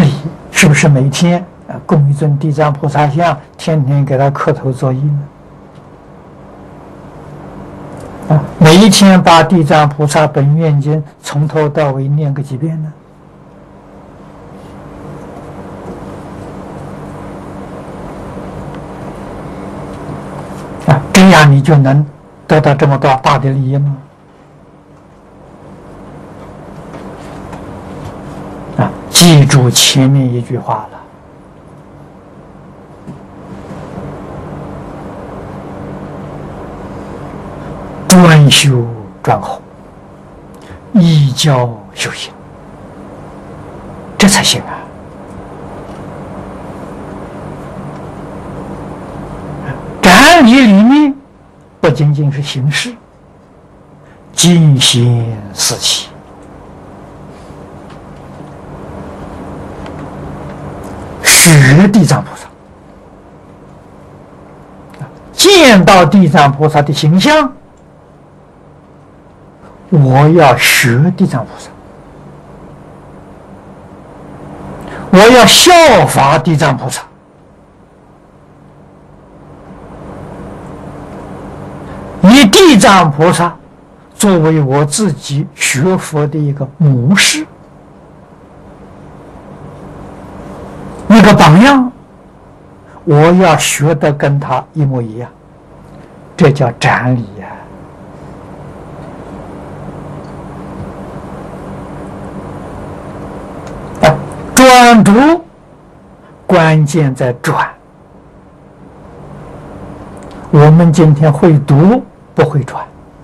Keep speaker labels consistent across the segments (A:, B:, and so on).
A: 里是不是每天供一尊地藏菩萨像，天天给他磕头作揖呢？每一天把地藏菩萨本愿经从头到尾念个几遍呢？这样你就能得到这么多大的利益吗？记住前面一句话了。专修专弘，依教修行，这才行啊！禅理里面不仅仅是形式，精心思起，识地藏菩萨，见到地藏菩萨的形象，我要学地藏菩萨，我要效法地藏菩萨，以地藏菩萨作为我自己学佛的一个模式，一个榜样，我要学得跟他一模一样，这叫禅理呀。专读关键在转，我们今天会读不会转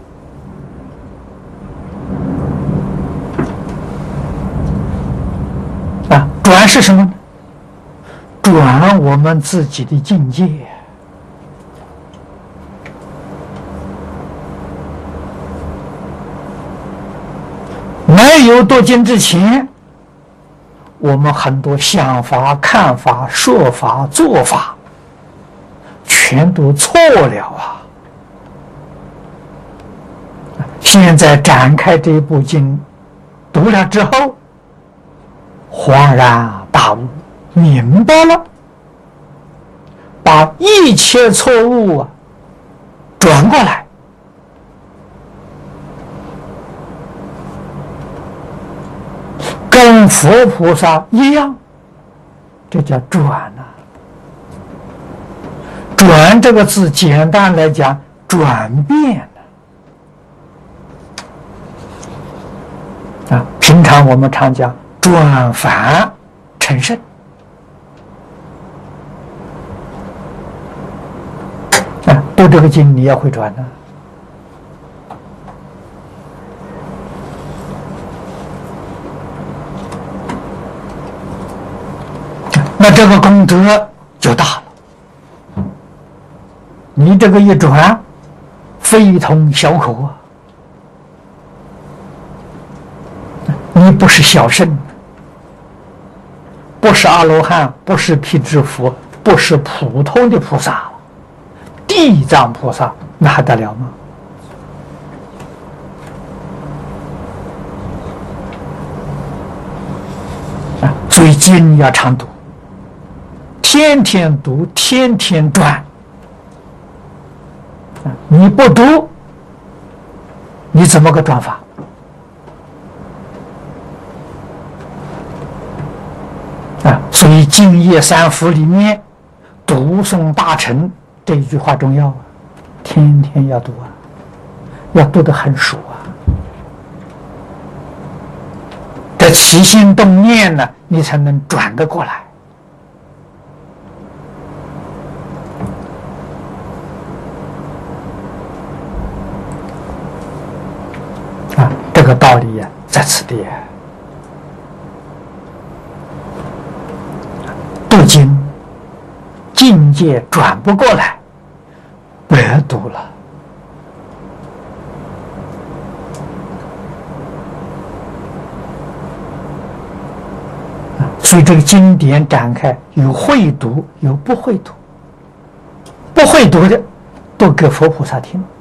A: 转是什么呢？转我们自己的境界。没有读经之前，我们很多想法、看法、说法、做法，全都错了啊！现在展开这部经，读了之后，恍然大悟，明白了，把一切错误转过来，跟佛菩萨一样，这叫转啊！转这个字，简单来讲，转变平常我们常讲转凡成圣，读这个经你也会转呢。那这个功德就大了。你这个一转，非同小可啊！你不是小圣，不是阿罗汉，不是辟支佛，不是普通的菩萨，地藏菩萨那还得了吗？所以经要常读，天天读，天天转。你不读，你怎么个转法？所以净业三福里面读诵大乘这一句话重要啊，天天要读啊，要读得很熟啊。这起心动念呢，你才能转得过来。这个道理在此地。读经境界转不过来，白读了。所以这个经典展开，有会读，有不会读。不会读的，都给佛菩萨听。